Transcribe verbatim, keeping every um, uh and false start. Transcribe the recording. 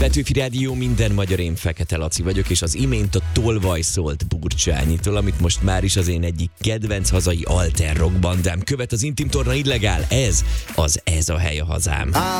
Petőfi Rádió, minden magyar, én Fekete Laci vagyok, és az imént a Tolvaj szólt Burcsányitól, amit most már is az én egyik kedvenc hazai alter rock bandám követ az Intim Torna illegál. Ez az Ez a hely a hazám.